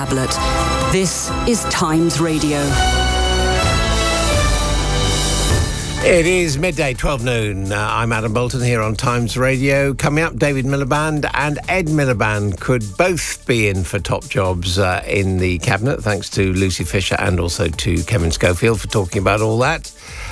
tablet. This is Times Radio. It is midday, 12 noon. I'm Adam Bolton here on Times Radio. Coming up, David Miliband and Ed Miliband could both be in for top jobs in the Cabinet, thanks to Lucy Fisher and also to Kevin Schofield for talking about all that.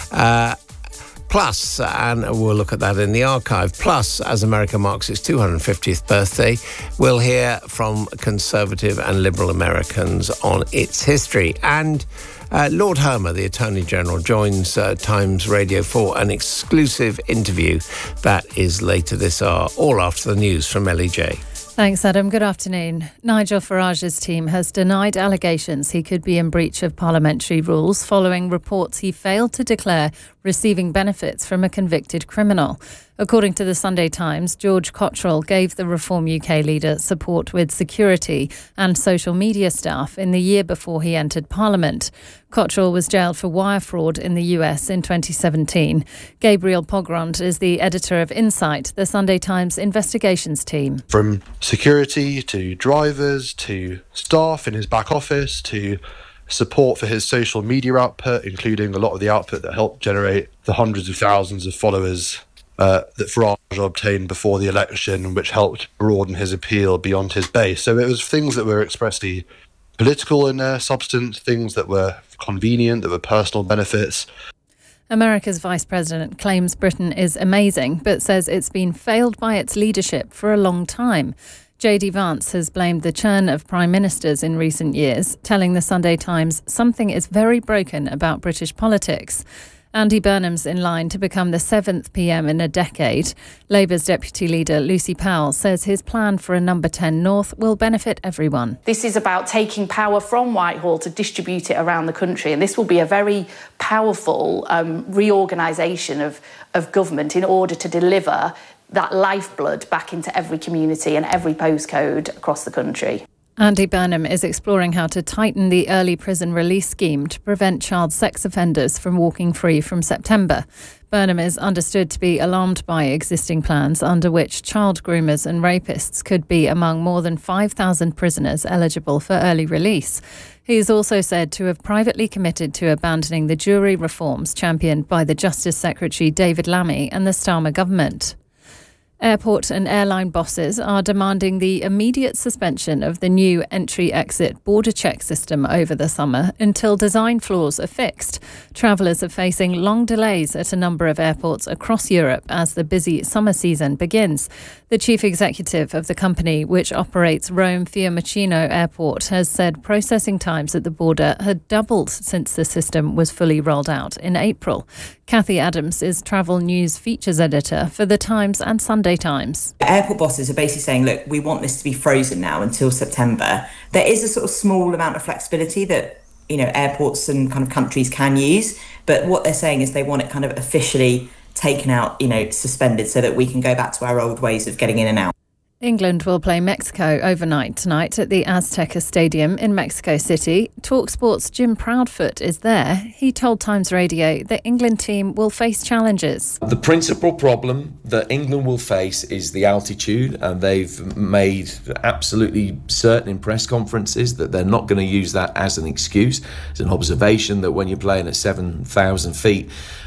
Plus, and we'll look at that in the archive, plus, as America marks its 250th birthday, we'll hear from Conservative and Liberal Americans on its history. And Lord Hermer, the Attorney General, joins Times Radio for an exclusive interview that is later this hour, all after the news from Ellie J. Thanks, Adam. Good afternoon. Nigel Farage's team has denied allegations he could be in breach of parliamentary rules following reports he failed to declare receiving benefits from a convicted criminal. According to the Sunday Times, George Cottrell gave the Reform UK leader support with security and social media staff in the year before he entered Parliament. Cottrell was jailed for wire fraud in the US in 2017. Gabriel Pogrund is the editor of Insight, the Sunday Times investigations team. From security to drivers to staff in his back office to support for his social media output, including a lot of the output that helped generate the hundreds of thousands of followers that Farage obtained before the election, which helped broaden his appeal beyond his base. So it was things that were expressly political in their substance, things that were convenient, that were personal benefits. America's Vice President claims Britain is amazing, but says it's been failed by its leadership for a long time. J.D. Vance has blamed the churn of prime ministers in recent years, telling the Sunday Times something is very broken about British politics. Andy Burnham's in line to become the 7th PM in a decade. Labour's deputy leader Lucy Powell says his plan for a number 10 North will benefit everyone. This is about taking power from Whitehall to distribute it around the country, and this will be a very powerful reorganisation of government in order to deliver that lifeblood back into every community and every postcode across the country. Andy Burnham is exploring how to tighten the early prison release scheme to prevent child sex offenders from walking free from September. Burnham is understood to be alarmed by existing plans under which child groomers and rapists could be among more than 5,000 prisoners eligible for early release. He is also said to have privately committed to abandoning the jury reforms championed by the Justice Secretary David Lammy and the Starmer government. Airport and airline bosses are demanding the immediate suspension of the new entry-exit border check system over the summer until design flaws are fixed. Travellers are facing long delays at a number of airports across Europe as the busy summer season begins. The chief executive of the company, which operates Rome Fiumicino Airport, has said processing times at the border had doubled since the system was fully rolled out in April. Kathy Adams is travel news features editor for The Times and Sunday Times. Airport bosses are basically saying, look, we want this to be frozen now until September. There is a sort of small amount of flexibility that, airports and kind of countries can use. But what they're saying is they want it kind of officially taken out, suspended so that we can go back to our old ways of getting in and out. England will play Mexico overnight tonight at the Azteca Stadium in Mexico City. TalkSport's Jim Proudfoot is there. He told Times Radio the England team will face challenges. The principal problem that England will face is the altitude, and they've made absolutely certain in press conferences that they're not going to use that as an excuse. It's an observation that when you're playing at 7,000 feet,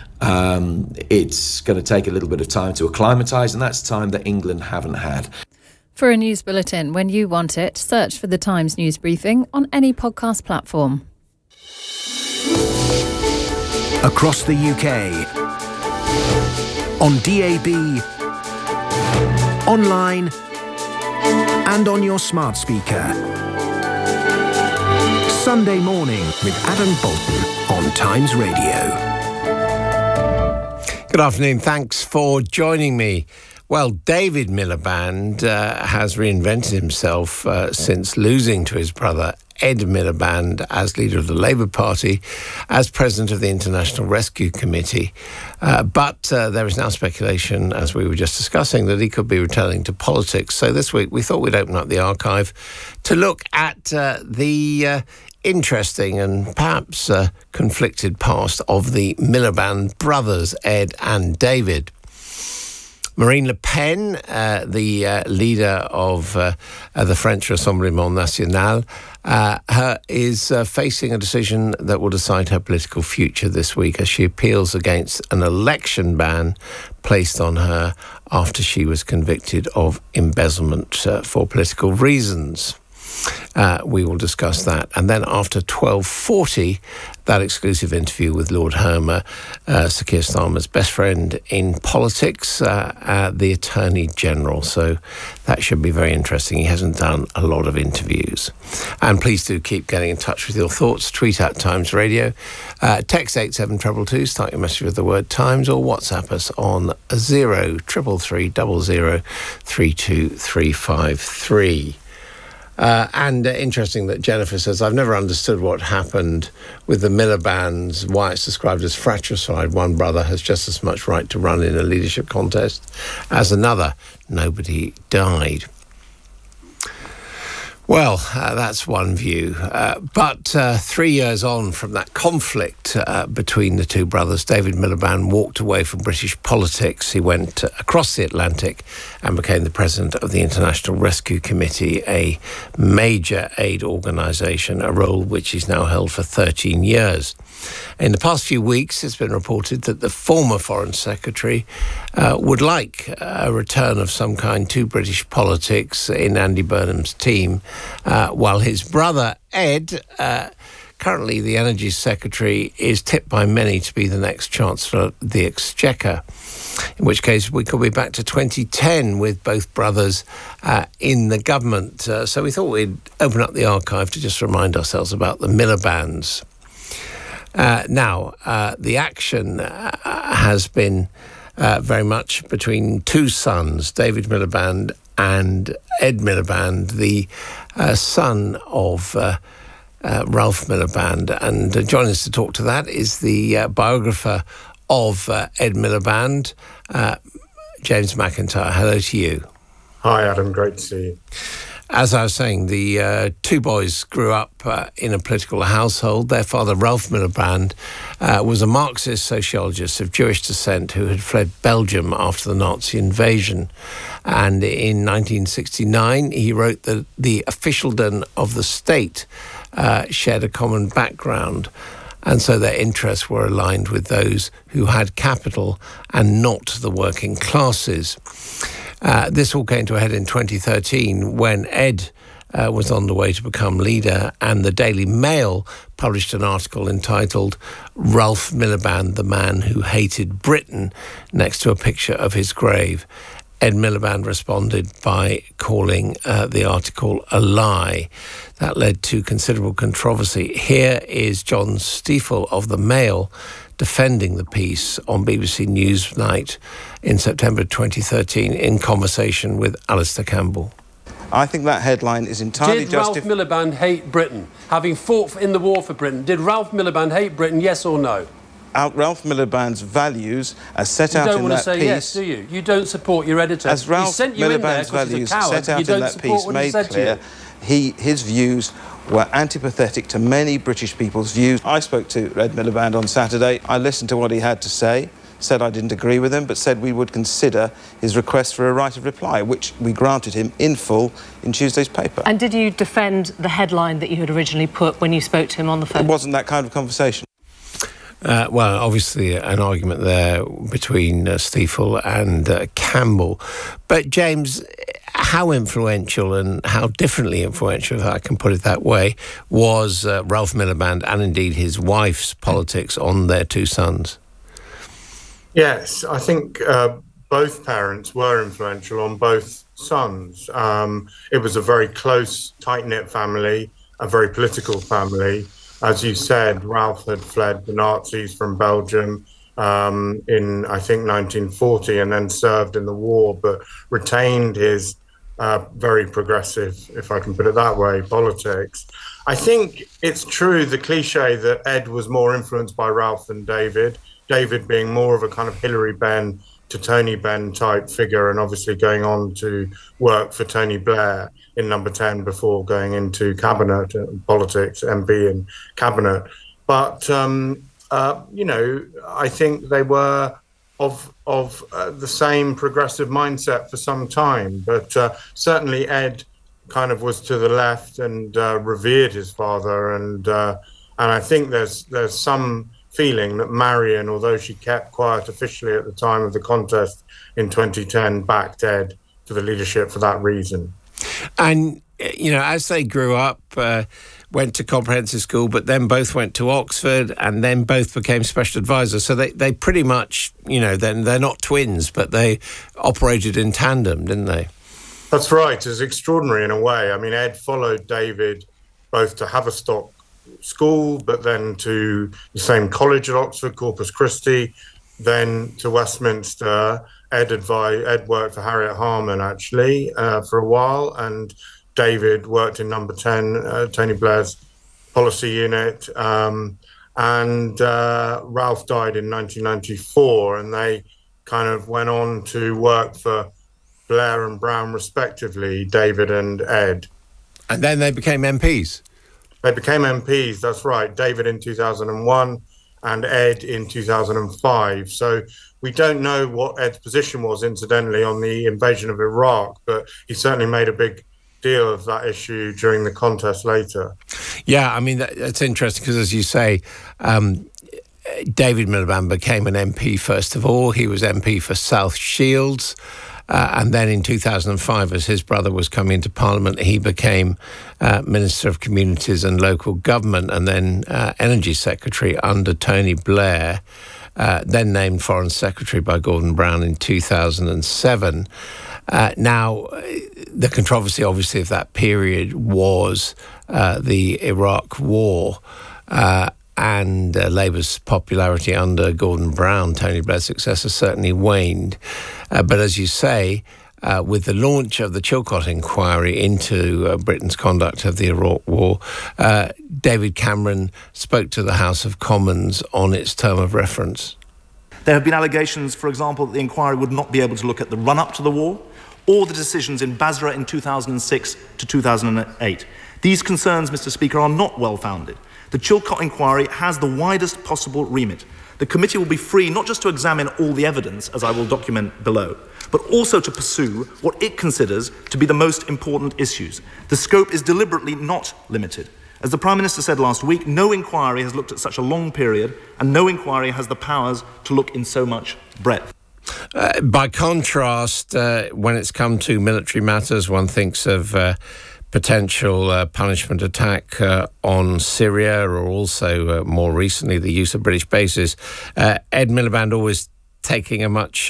it's going to take a little bit of time to acclimatise, and that's time that England haven't had. For a news bulletin when you want it, search for The Times News Briefing on any podcast platform. Across the UK, on DAB, online and on your smart speaker. Sunday morning with Adam Bolton on Times Radio. Good afternoon. Thanks for joining me. Well, David Miliband has reinvented himself since losing to his brother Ed Miliband as leader of the Labour Party, as president of the International Rescue Committee. But there is now speculation, as we were just discussing, that he could be returning to politics. So this week we thought we'd open up the archive to look at the interesting and perhaps conflicted past of the Miliband brothers, Ed and David. Marine Le Pen, the leader of the French Rassemblement National, is facing a decision that will decide her political future this week as she appeals against an election ban placed on her after she was convicted of embezzlement for political reasons. We will discuss that. And then after 12:40, that exclusive interview with Lord Hermer, Sir Keir Starmer's best friend in politics, the Attorney General. So that should be very interesting. He hasn't done a lot of interviews. And please do keep getting in touch with your thoughts. Tweet at Times Radio. Text 87322, start your message with the word Times, or WhatsApp us on 0333 03353. And interesting that Jennifer says, I've never understood what happened with the Miliband's, why it's described as fratricide. One brother has just as much right to run in a leadership contest as another. Nobody died. Well, that's one view. But 3 years on from that conflict between the two brothers, David Miliband walked away from British politics. He went across the Atlantic and became the president of the International Rescue Committee, a major aid organisation, a role which he's now held for 13 years. In the past few weeks, it's been reported that the former Foreign Secretary would like a return of some kind to British politics in Andy Burnham's team, while his brother Ed, currently the Energy Secretary, is tipped by many to be the next Chancellor of the Exchequer, in which case we could be back to 2010 with both brothers in the government. So we thought we'd open up the archive to just remind ourselves about the Milibands. Now, the action has been very much between two sons, David Miliband and Ed Miliband, the son of Ralph Miliband. And joining us to talk to that is the biographer of Ed Miliband, James McIntyre. Hello to you. Hi, Adam. Great to see you. As I was saying, the two boys grew up in a political household. Their father, Ralph Miliband, was a Marxist sociologist of Jewish descent who had fled Belgium after the Nazi invasion. And in 1969, he wrote that the officialdom of the state shared a common background. And so their interests were aligned with those who had capital and not the working classes. This all came to a head in 2013 when Ed was on the way to become leader, and the Daily Mail published an article entitled Ralph Miliband, the Man Who Hated Britain, next to a picture of his grave. Ed Miliband responded by calling the article a lie. That led to considerable controversy. Here is John Stiefel of the Mail defending the piece on BBC Newsnight in September 2013 in conversation with Alistair Campbell. I think that headline is entirely justified. Did Ralph Miliband hate Britain? Having fought in the war for Britain, did Ralph Miliband hate Britain, yes or no? Ralph Miliband's values as set out in that piece... You don't want to say yes, do you? You don't support your editor. As Ralph Miliband's values set out in that piece made clear, his views were antipathetic to many British people's views. I spoke to Ed Miliband on Saturday. I listened to what he had to say, said I didn't agree with him, but said we would consider his request for a right of reply, which we granted him in full in Tuesday's paper. And did you defend the headline that you had originally put when you spoke to him on the phone? It wasn't that kind of conversation. Well, obviously an argument there between Stiefel and Campbell. But James, how influential and how differently influential, if I can put it that way, was Ralph Miliband and indeed his wife's politics on their two sons? Yes, I think both parents were influential on both sons. It was a very close, tight-knit family, a very political family. As you said, Ralph had fled the Nazis from Belgium in, I think, 1940 and then served in the war, but retained his very progressive, if I can put it that way, politics. I think it's true, the cliche that Ed was more influenced by Ralph than David, David being more of a kind of Hilary Benn to Tony Benn type figure, and obviously going on to work for Tony Blair in Number 10 before going into cabinet politics, MP and cabinet. But, you know, I think they were the same progressive mindset for some time. But certainly Ed kind of was to the left and revered his father, and I think there's some feeling that Marion, although she kept quiet officially at the time of the contest in 2010, backed Ed for the leadership for that reason. And, you know, as they grew up, went to comprehensive school, but then both went to Oxford and then both became special advisors. So they pretty much, you know, then they're not twins, but they operated in tandem, didn't they? That's right. It's extraordinary in a way. I mean, Ed followed David both to Haverstock School, but then to the same college at Oxford, Corpus Christi, then to Westminster. Ed worked for Harriet Harman, actually, for a while, and David worked in Number 10, Tony Blair's policy unit, and Ralph died in 1994, and they kind of went on to work for Blair and Brown, respectively, David and Ed. And then they became MPs. They became MPs, that's right. David in 2001 and Ed in 2005. So we don't know what Ed's position was, incidentally, on the invasion of Iraq, but he certainly made a big deal of that issue during the contest later. Yeah, I mean, that's interesting because, as you say, David Miliband became an MP first of all. He was MP for South Shields. And then in 2005, as his brother was coming into Parliament, he became Minister of Communities and Local Government and then Energy Secretary under Tony Blair, then named Foreign Secretary by Gordon Brown in 2007. Now, the controversy, obviously, of that period was the Iraq War, and Labour's popularity under Gordon Brown, Tony Blair's successor, certainly waned. But as you say, with the launch of the Chilcot inquiry into Britain's conduct of the Iraq War, David Cameron spoke to the House of Commons on its term of reference. There have been allegations, for example, that the inquiry would not be able to look at the run-up to the war or the decisions in Basra in 2006 to 2008. These concerns, Mr. Speaker, are not well-founded. The Chilcot inquiry has the widest possible remit. The committee will be free not just to examine all the evidence, as I will document below, but also to pursue what it considers to be the most important issues. The scope is deliberately not limited. As the Prime Minister said last week, no inquiry has looked at such a long period, and no inquiry has the powers to look in so much breadth. By contrast, when it's come to military matters, one thinks of potential punishment attack on Syria, or also more recently the use of British bases. Ed Miliband always taking a much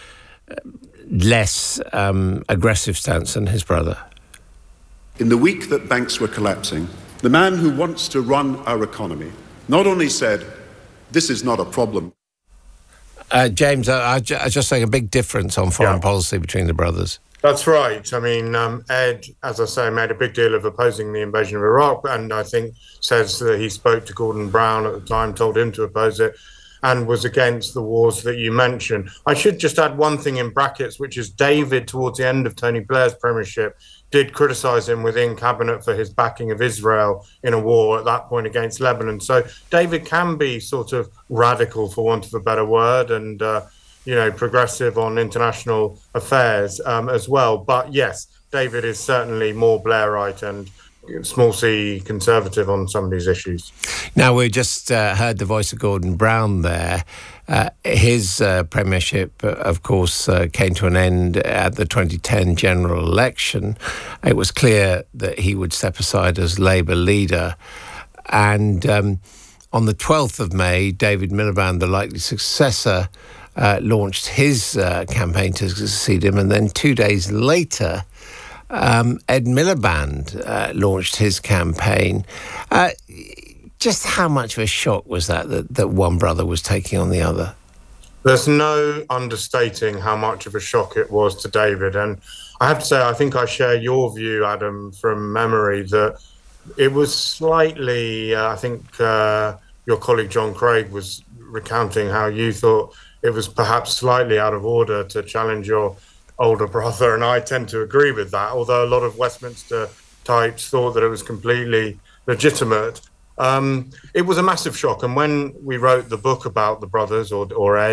less aggressive stance than his brother. In the week that banks were collapsing, the man who wants to run our economy not only said, "This is not a problem." James, I just saying a big difference on foreign policy between the brothers. That's right. I mean, Ed, as I say, made a big deal of opposing the invasion of Iraq, and I think says that he spoke to Gordon Brown at the time, told him to oppose it, and was against the wars that you mentioned. I should just add one thing in brackets, which is David, towards the end of Tony Blair's premiership, did criticise him within cabinet for his backing of Israel in a war at that point against Lebanon. So David can be sort of radical, for want of a better word, and progressive on international affairs as well. But yes, David is certainly more Blairite and small c conservative on some of these issues. Now, we just heard the voice of Gordon Brown there. His premiership, of course, came to an end at the 2010 general election. It was clear that he would step aside as Labour leader. And on the 12th of May, David Miliband, the likely successor, launched his campaign to succeed him. And then 2 days later, Ed Miliband launched his campaign. Just how much of a shock was that one brother was taking on the other? There's no understating how much of a shock it was to David. And I have to say, I think I share your view, Adam, from memory, that it was slightly, I think your colleague John Craig was recounting how you thought it was perhaps slightly out of order to challenge your older brother, and I tend to agree with that, although a lot of Westminster types thought that it was completely legitimate. It was a massive shock, and when we wrote the book about the brothers, or Ed,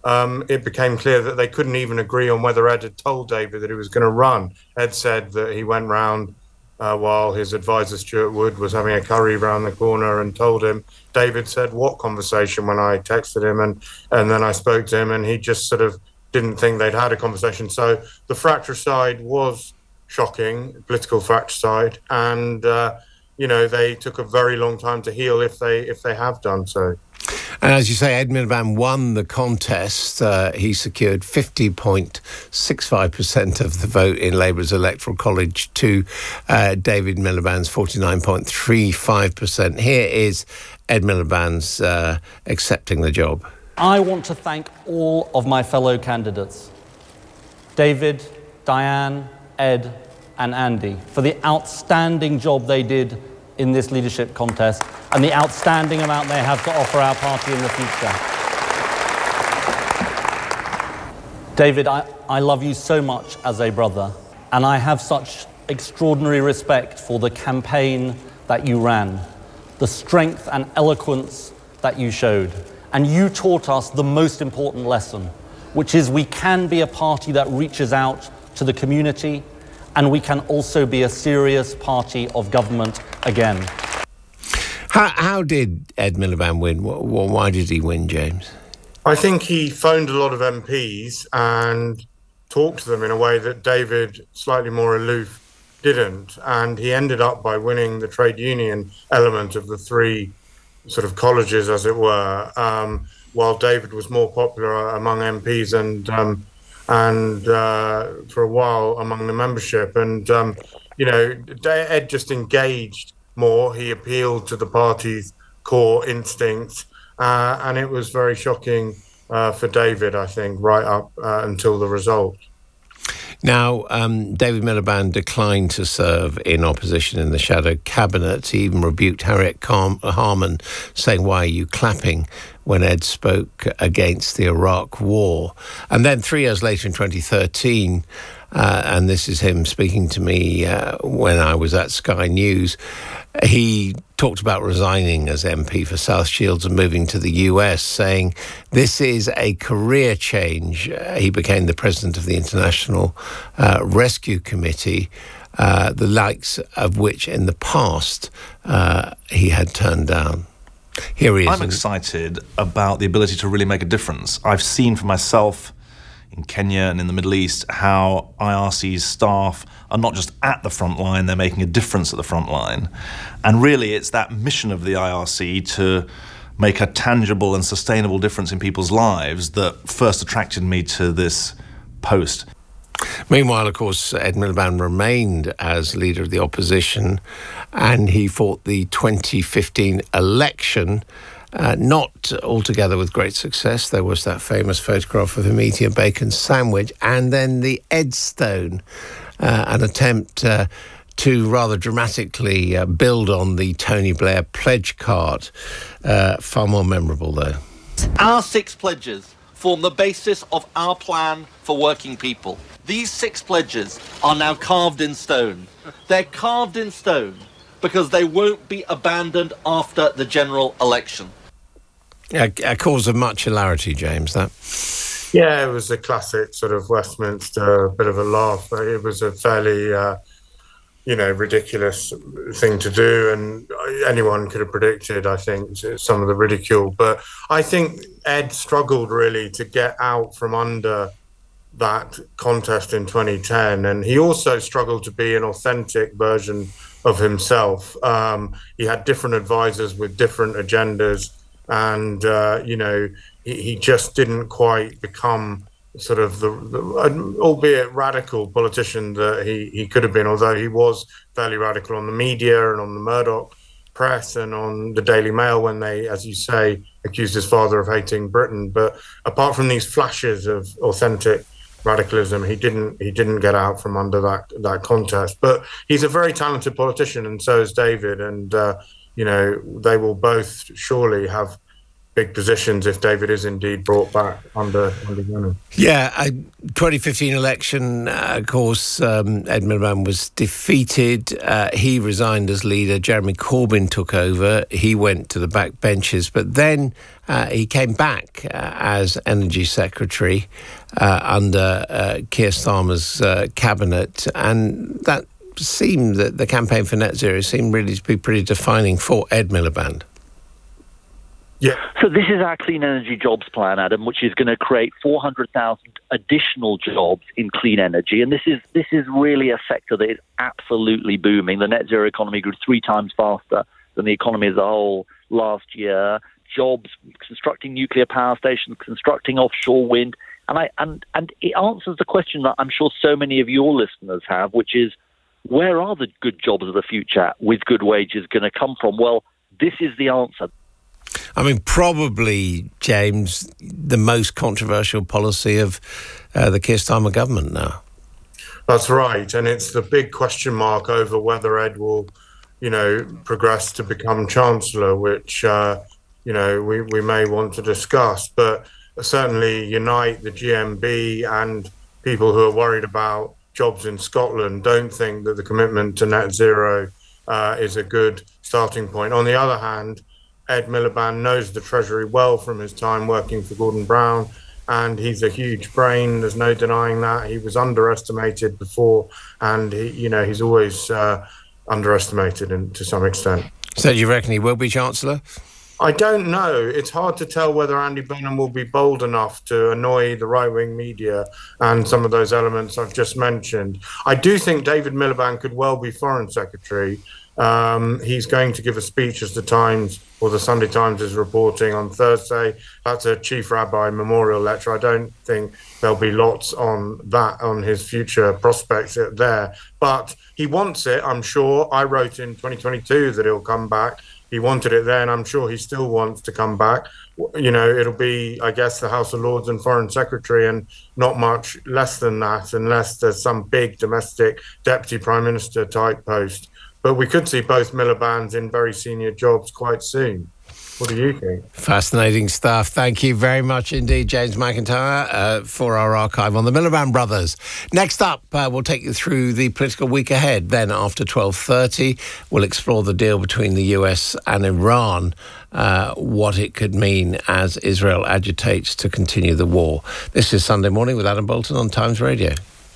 it became clear that they couldn't even agree on whether Ed had told David that he was going to run. Ed said that he went round while his advisor Stuart Wood was having a curry round the corner and told him. David said, "What conversation?" when I texted him, and then I spoke to him, and he just sort of didn't think they'd had a conversation. So the fratricide was shocking, political fratricide, and they took a very long time to heal if they have done so. And as you say, Ed Miliband won the contest. He secured 50.65% of the vote in Labour's Electoral College to David Miliband's 49.35%. Here is Ed Miliband's accepting the job. I want to thank all of my fellow candidates, David, Diane, Ed and Andy, for the outstanding job they did in this leadership contest and the outstanding amount they have to offer our party in the future. David, I love you so much as a brother, and I have such extraordinary respect for the campaign that you ran, the strength and eloquence that you showed. And you taught us the most important lesson, which is we can be a party that reaches out to the community, and we can also be a serious party of government again. How did Ed Miliband win? Why did he win, James? I think he phoned a lot of MPs and talked to them in a way that David, slightly more aloof, didn't. And he ended up by winning the trade union element of the three sort of colleges, as it were, while David was more popular among MPs and for a while among the membership. And, Ed just engaged more. He appealed to the party's core instincts. And it was very shocking for David, I think, right up until the result. Now, David Miliband declined to serve in opposition in the shadow cabinet. He even rebuked Harriet Harman, saying, "Why are you clapping?" when Ed spoke against the Iraq war. And then 3 years later in 2013, and this is him speaking to me when I was at Sky News, he talked about resigning as MP for South Shields and moving to the US, saying this is a career change. He became the president of the International Rescue Committee, the likes of which in the past he had turned down. Here he is. I'm excited about the ability to really make a difference. I've seen for myself in Kenya and in the Middle East how IRC's staff are not just at the front line, they're making a difference at the front line. And really it's that mission of the IRC to make a tangible and sustainable difference in people's lives that first attracted me to this post. Meanwhile, of course, Ed Miliband remained as leader of the opposition, and he fought the 2015 election, not altogether with great success. There was that famous photograph of him eating a bacon sandwich, and then the Ed Stone, an attempt to rather dramatically build on the Tony Blair pledge card. Far more memorable, though. Our 6 pledges form the basis of our plan for working people. These 6 pledges are now carved in stone. They're carved in stone because they won't be abandoned after the general election. A cause of much hilarity, James, that. Yeah, it was a classic sort of Westminster bit of a laugh. It was a fairly, ridiculous thing to do, and anyone could have predicted, I think, some of the ridicule. But I think Ed struggled really to get out from under that contest in 2010, and he also struggled to be an authentic version of himself. He had different advisors with different agendas, and he just didn't quite become sort of the albeit radical politician that he could have been, although he was fairly radical on the media and on the Murdoch press and on the Daily Mail when they, as you say, accused his father of hating Britain. But apart from these flashes of authentic radicalism, he didn't get out from under that contest. But he's a very talented politician, and so is David, and they will both surely have big positions if David is indeed brought back under Burnham. Yeah, 2015 election, of course, Ed Miliband was defeated. He resigned as leader. Jeremy Corbyn took over. He went to the back benches, but then he came back as Energy Secretary under Keir Starmer's cabinet, and that seemed that the campaign for net zero seemed really to be pretty defining for Ed Miliband. Yeah. So this is our clean energy jobs plan, Adam, which is going to create 400,000 additional jobs in clean energy. And this is really a sector that is absolutely booming. The net zero economy grew 3 times faster than the economy as a whole last year. Jobs, constructing nuclear power stations, constructing offshore wind. And it answers the question that I'm sure so many of your listeners have, which is, where are the good jobs of the future with good wages going to come from? Well, this is the answer. I mean, probably, James, the most controversial policy of the Keir Starmer government now. That's right. And it's the big question mark over whether Ed will, progress to become Chancellor, which, we may want to discuss. But certainly Unite, the GMB, and people who are worried about jobs in Scotland don't think that the commitment to net zero is a good starting point. On the other hand, Ed Miliband knows the Treasury well from his time working for Gordon Brown, and he's a huge brain. There's no denying that. He was underestimated before, and he's always underestimated to some extent. So do you reckon he will be Chancellor? I don't know. It's hard to tell whether Andy Burnham will be bold enough to annoy the right-wing media and some of those elements I've just mentioned. I do think David Miliband could well be Foreign Secretary. He's going to give a speech, as the Times or the Sunday Times is reporting, on Thursday. That's a Chief Rabbi memorial lecture. I don't think there'll be lots on that, on his future prospects there. But he wants it, I'm sure. I wrote in 2022 that he'll come back. He wanted it then. I'm sure he still wants to come back. It'll be, I guess, the House of Lords and Foreign Secretary, and not much less than that, unless there's some big domestic Deputy Prime Minister type post. But we could see both Milibands in very senior jobs quite soon. What do you think? Fascinating stuff. Thank you very much indeed, James McIntyre, for our archive on the Miliband brothers. Next up, we'll take you through the political week ahead. Then after 12:30, we'll explore the deal between the US and Iran, what it could mean as Israel agitates to continue the war. This is Sunday Morning with Adam Bolton on Times Radio.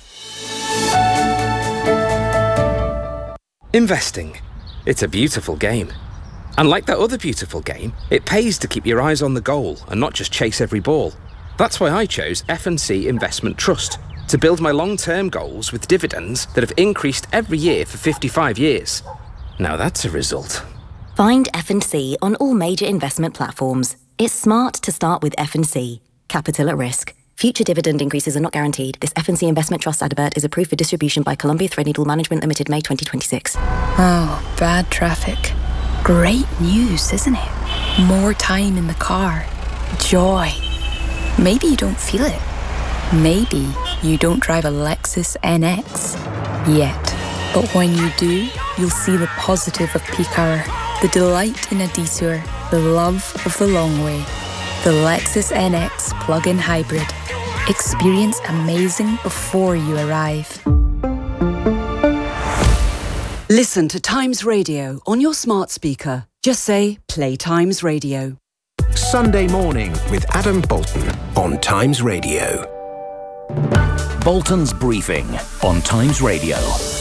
Investing. It's a beautiful game. And like that other beautiful game, it pays to keep your eyes on the goal and not just chase every ball. That's why I chose F&C Investment Trust, to build my long-term goals with dividends that have increased every year for 55 years. Now that's a result. Find F&C on all major investment platforms. It's smart to start with F&C. Capital at risk. Future dividend increases are not guaranteed. This F&C Investment Trust advert is approved for distribution by Columbia Threadneedle Management Limited, May 2026. Oh, bad traffic. Great news, isn't it? More time in the car. Joy. Maybe you don't feel it. Maybe you don't drive a Lexus NX yet. But when you do, you'll see the positive of peak hour, the delight in a detour, the love of the long way. The Lexus NX plug-in hybrid. Experience amazing before you arrive. Listen to Times Radio on your smart speaker. Just say, play Times Radio. Sunday Morning with Adam Bolton on Times Radio. Bolton's Briefing on Times Radio.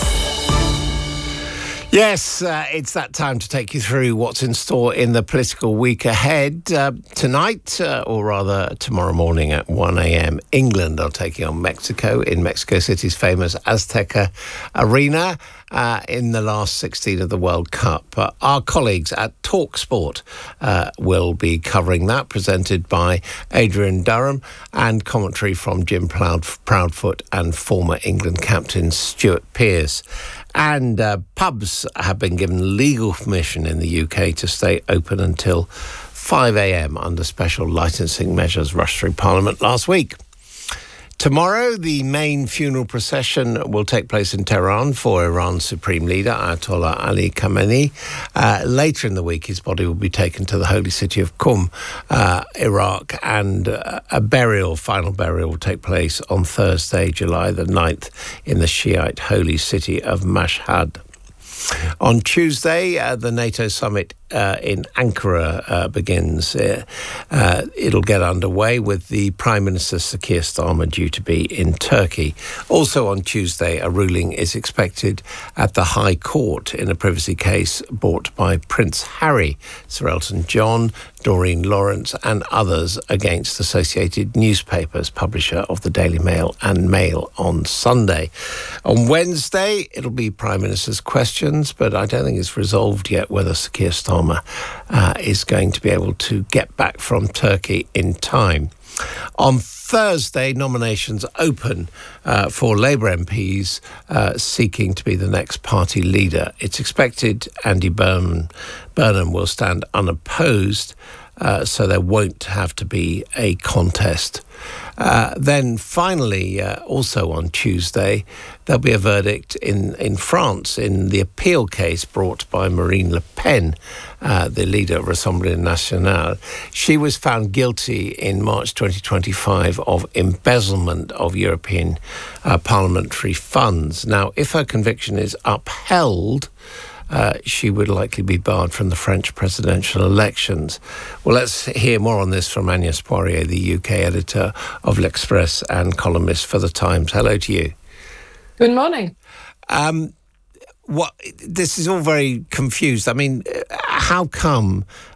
Yes, it's that time to take you through what's in store in the political week ahead. Tonight, or rather tomorrow morning at 1 a.m, England are taking on Mexico in Mexico City's famous Azteca Arena in the last 16 of the World Cup. Our colleagues at TalkSport will be covering that, presented by Adrian Durham, and commentary from Jim Proudfoot and former England captain Stuart Pearce. And pubs have been given legal permission in the UK to stay open until 5 a.m. under special licensing measures rushed through Parliament last week. Tomorrow, the main funeral procession will take place in Tehran for Iran's Supreme Leader, Ayatollah Ali Khamenei. Later in the week, his body will be taken to the holy city of Qum, Iraq, and a final burial will take place on Thursday, July the 9th, in the Shiite holy city of Mashhad. On Tuesday, the NATO summit in Ankara begins. It'll get underway with the Prime Minister Sir Keir Starmer due to be in Turkey. Also on Tuesday, a ruling is expected at the High Court in a privacy case brought by Prince Harry, Sir Elton John, Doreen Lawrence and others against Associated Newspapers, publisher of the Daily Mail and Mail on Sunday. On Wednesday, it'll be Prime Minister's questions, but I don't think it's resolved yet whether Sir Keir Starmer is going to be able to get back from Turkey in time. On Thursday, nominations open for Labour MPs seeking to be the next party leader. It's expected Andy Burnham will stand unopposed, so there won't have to be a contest. Then finally, also on Tuesday, there'll be a verdict in France in the appeal case brought by Marine Le Pen, the leader of Rassemblement National. She was found guilty in March 2025 of embezzlement of European parliamentary funds. Now, if her conviction is upheld, she would likely be barred from the French presidential elections. Well, let's hear more on this from Agnès Poirier, the UK editor of L'Express and columnist for The Times. Hello to you. Good morning. This is all very confused. I mean, how come